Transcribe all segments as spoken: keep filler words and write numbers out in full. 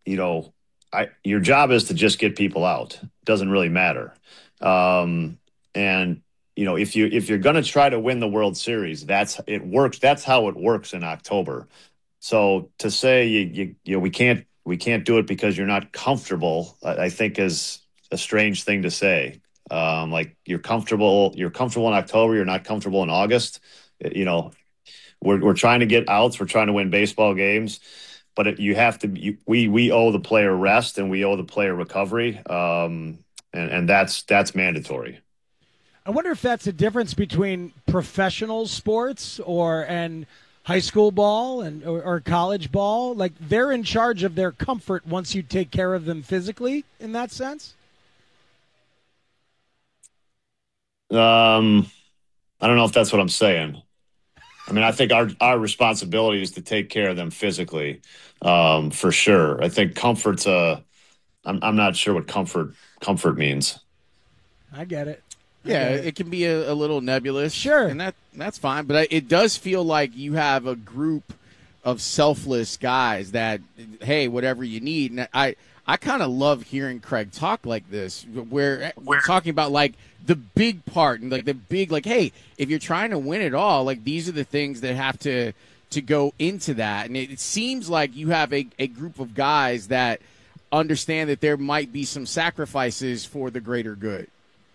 you know, I your job is to just get people out. Doesn't really matter. Um, and you know, if you if you're going to try to win the World Series, that's it works. That's how it works in October. So to say you you, you know we can't we can't do it because you're not comfortable, I, I think is a strange thing to say. Um, like you're comfortable, you're comfortable in October, you're not comfortable in August. You know, we're we're trying to get outs, we're trying to win baseball games, but it, you have to. You, we we owe the player rest and we owe the player recovery, um, and and that's that's mandatory. I wonder if that's a difference between professional sports or and high school ball and or, or college ball. Like they're in charge of their comfort once you take care of them physically. In that sense. Um, I don't know if that's what I'm saying. I mean, I think our our responsibility is to take care of them physically, um, for sure. I think comfort's a. I'm I'm not sure what comfort comfort means. I get it. I Yeah, get it. it can be a, a little nebulous. Sure. And that that's fine. But it does feel like you have a group of selfless guys that, hey, whatever you need. And I, I kind of love hearing Craig talk like this, where we're talking about, like, the big part and, like, the big, like, hey, if you're trying to win it all, like, these are the things that have to, to go into that. And it, it seems like you have a, a group of guys that understand that there might be some sacrifices for the greater good.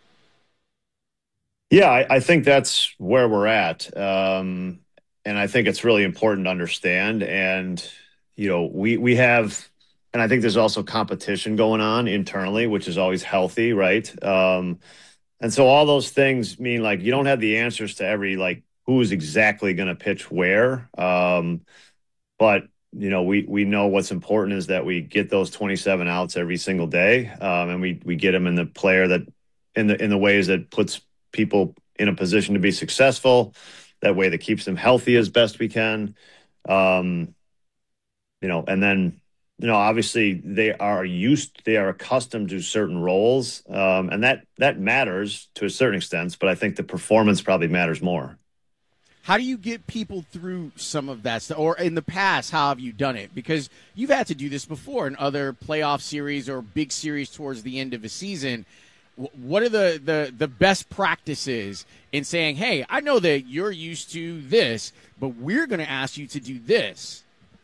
Yeah, I, I think that's where we're at. Um, and I think it's really important to understand. And, you know, we we have, and I think there's also competition going on internally, which is always healthy, right? Um, and so all those things mean like you don't have the answers to every like who's exactly going to pitch where. Um, but you know, we we know what's important is that we get those twenty-seven outs every single day, um, and we we get them in the player that in the in the ways that puts people in a position to be successful. That way, that keeps them healthy as best we can. Um, you know, and then you know, obviously they are used, they are accustomed to certain roles, um, and that that matters to a certain extent. But I think the performance probably matters more. How do you get people through some of that stuff? Or in the past, how have you done it? Because you've had to do this before in other playoff series or big series towards the end of a season. What are the, the, the best practices in saying, hey, I know that you're used to this, but we're going to ask you to do this?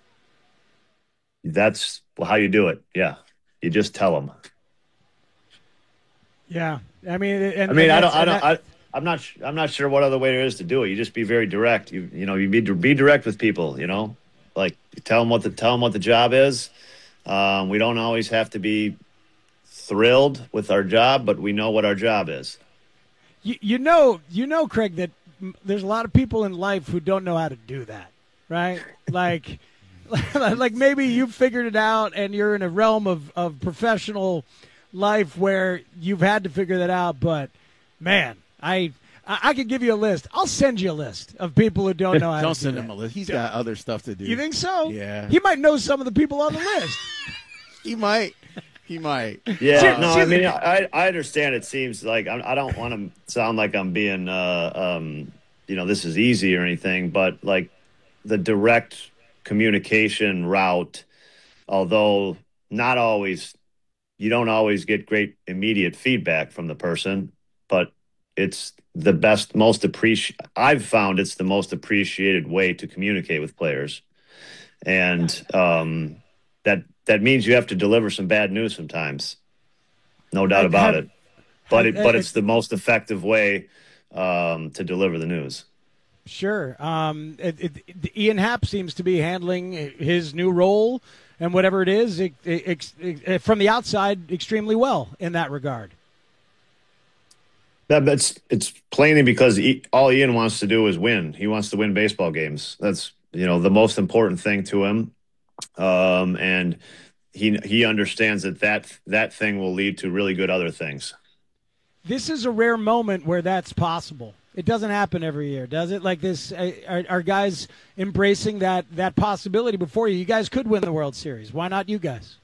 That's how you do it. Yeah. You just tell them. Yeah, I mean, and, I mean, and I don't, that's- I and don't, that- I, I'm not, I'm not sure what other way there is to do it. You just be very direct. You, you know, you be, be direct with people. You know, like you tell them what the, tell them what the job is. Um, we don't always have to be thrilled with our job, but we know what our job is. you, you know, you know, Craig, that m- there's a lot of people in life who don't know how to do that, right? Like, like maybe you figured it out, and you're in a realm of of professional life where you've had to figure that out. But man, I I, I could give you a list. I'll send you a list of people who don't know how Don't to do send that. him a list. He's got other stuff to do. You think so? Yeah. He might know some of the people on the list. He might. He might. Yeah, Ser- no, I seriously. mean, I, I understand. It seems like I, I don't want to sound like I'm being, uh, um, you know, this is easy or anything, but like the direct communication route, although not always, you don't always get great immediate feedback from the person, but it's the best, most appreciated. I've found it's the most appreciated way to communicate with players, and um, that that means you have to deliver some bad news sometimes, no doubt I- about have- it. But have- it, but uh, it's the most effective way um, to deliver the news. Sure. Um, it, it, it- Ian Happ seems to be handling his new role and whatever it is it, it, it, from the outside extremely well in that regard. That, that's it's plainly because he, all Ian wants to do is win. He wants to win baseball games. That's you know the most important thing to him, um, and he he understands that, that that thing will lead to really good other things. This is a rare moment where that's possible. It doesn't happen every year, does it? Like this, uh, are, are guys embracing that that possibility before you? You guys could win the World Series. Why not you guys?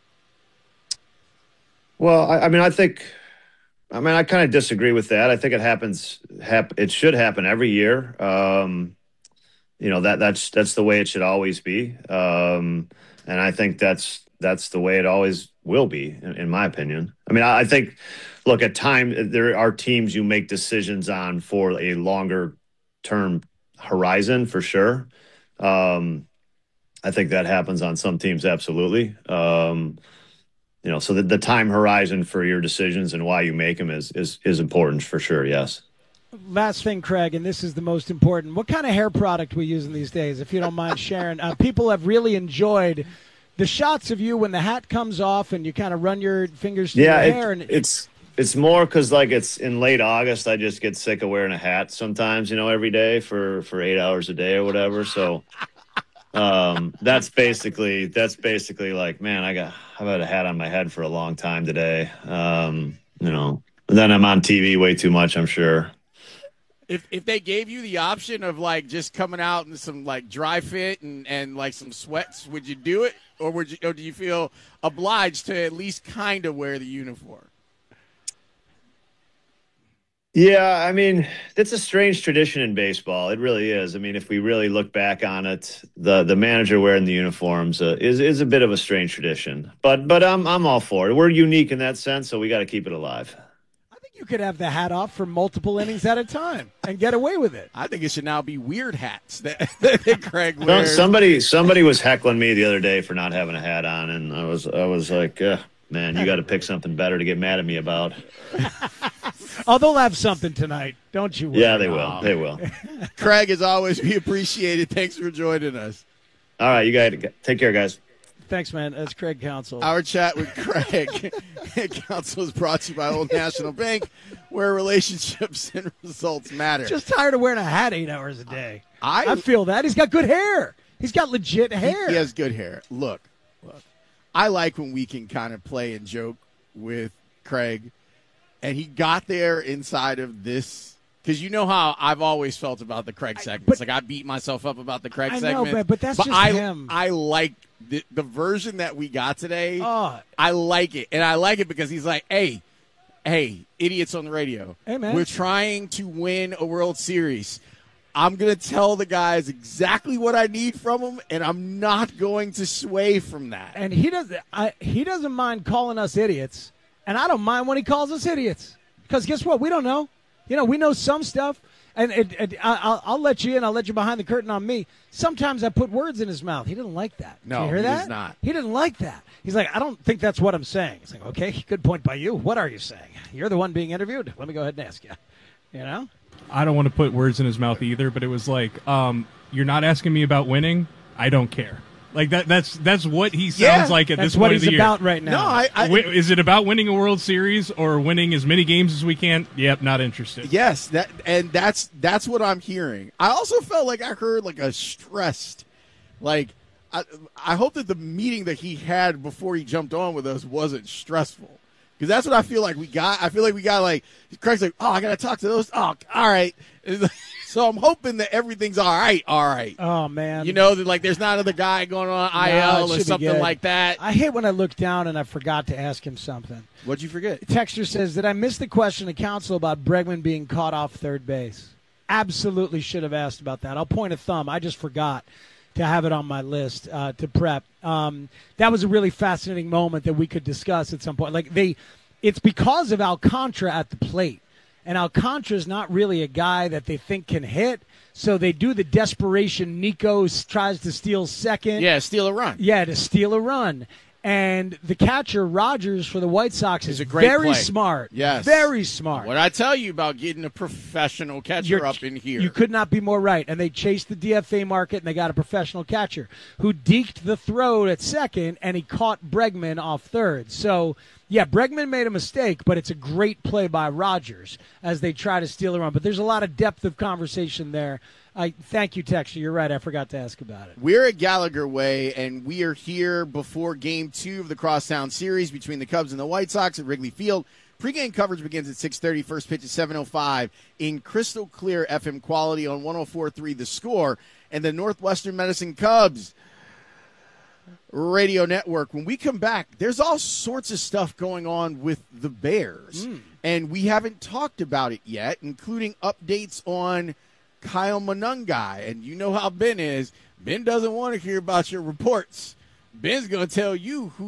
Well, I, I mean, I think, I mean, I kind of disagree with that. I think it happens. Hap, it should happen every year. Um, you know that that's that's the way it should always be. Um, and I think that's that's the way it always will be, in, in my opinion. I mean, I, I think, look, at time there are teams you make decisions on for a longer term horizon for sure. Um, I think that happens on some teams, absolutely. Um, you know, so the, the time horizon for your decisions and why you make them is is is important for sure. Yes. Last thing, Craig, and this is the most important. What kind of hair product we using these days, if you don't mind sharing? Uh, people have really enjoyed the shots of you when the hat comes off and you kind of run your fingers through yeah, your it, hair. And it's it's more because like it's in late August. I just get sick of wearing a hat sometimes, you know, every day for for eight hours a day or whatever. So um, that's basically that's basically like, man, I got I've had a hat on my head for a long time today. Um, you know, and then I'm on T V way too much, I'm sure. If if they gave you the option of like just coming out in some like dry fit and, and like some sweats, would you do it, or would you, or do you feel obliged to at least kind of wear the uniform? Yeah, I mean, it's a strange tradition in baseball. It really is. I mean, if we really look back on it, the the manager wearing the uniforms uh, is is a bit of a strange tradition. But but I'm I'm all for it. We're unique in that sense, so we got to keep it alive. you could have the hat off for multiple innings at a time and get away with it. I think it should now be weird hats that, that Craig wears. Somebody somebody was heckling me the other day for not having a hat on, and I was I was like, uh, man, you got to pick something better to get mad at me about. Oh, they'll have something tonight, don't you worry. Yeah, they will. Oh. They will. Craig, as always, we appreciate it. Thanks for joining us. All right, you guys take care, guys. Thanks, man. That's Craig Counsell. Our chat with Craig Counsell is brought to you by Old National Bank, where relationships and results matter. Just tired of wearing a hat eight hours a day. I, I feel that. He's got good hair. He's got legit hair. He, he has good hair. Look, look, I like when we can kind of play and joke with Craig, and he got there inside of this. Because you know how I've always felt about the Craig segments. But, like, I beat myself up about the Craig I segment. know, but, but that's but just I, him. I like the, the version that we got today. Oh. I like it. And I like it because he's like, hey, hey, idiots on the radio. Hey, man. We're trying to win a World Series. I'm going to tell the guys exactly what I need from them, and I'm not going to sway from that. And he doesn't, I, he doesn't mind calling us idiots, and I don't mind when he calls us idiots. Because guess what? We don't know. You know, we know some stuff, and it, it, I, I'll, I'll let you in. I'll let you behind the curtain on me. Sometimes I put words in his mouth. He doesn't like that. No, Did you hear he that? does not. He didn't like that. He's like, I don't think that's what I'm saying. It's like, okay, good point by you. What are you saying? You're the one being interviewed. Let me go ahead and ask you. You know? I don't want to put words in his mouth either, but it was like, um, you're not asking me about winning. I don't care. Like that. That's that's what he sounds Yeah, like at That's this what point he's of the year. about right now. No, I, I Wi- Is it about winning a World Series or winning as many games as we can? Yep, not interested. Yes, that and that's that's what I'm hearing. I also felt like I heard like a stressed, like I I hope that the meeting that he had before he jumped on with us wasn't stressful, because that's what I feel like we got. I feel like we got like Craig's like, oh, I gotta talk to those. Oh, all right. So I'm hoping that everything's all right. All right. Oh, man. You know that like there's not another guy going on I No, L it or should be something good. like that. I hate when I look down and I forgot to ask him something. What'd you forget? Texter says, did I miss the question to Counsell about Bregman being caught off third base? Absolutely should have asked about that. I'll point a thumb. I just forgot to have it on my list uh, to prep. Um, that was a really fascinating moment that we could discuss at some point. Like they, it's because of Alcantara at the plate. And Alcantara's not really a guy that they think can hit, so they do the desperation. Nico tries to steal second. Yeah, steal a run. Yeah, to steal a run. And the catcher, Rogers, for the White Sox, Is is a great very play. smart. Yes. Very smart. What I tell you about getting a professional catcher You're- up in here? You could not be more right. And they chased the D F A market, and they got a professional catcher who deked the throw at second, and he caught Bregman off third. So, yeah, Bregman made a mistake, but it's a great play by Rogers as they try to steal a run. But there's a lot of depth of conversation there. I thank you, Texter. You're right. I forgot to ask about it. We're at Gallagher Way, and we are here before Game Two of the Crosstown Series between the Cubs and the White Sox at Wrigley Field. Pre-game coverage begins at six thirty. First pitch at seven oh five in crystal clear F M quality on one oh four point three The Score and the Northwestern Medicine Cubs radio network. When we come back, there's all sorts of stuff going on with the Bears, Mm. and we haven't talked about it yet, including updates on Kyle Monungai. And you know how Ben is. Ben doesn't want to hear about your reports. Ben's going to tell you who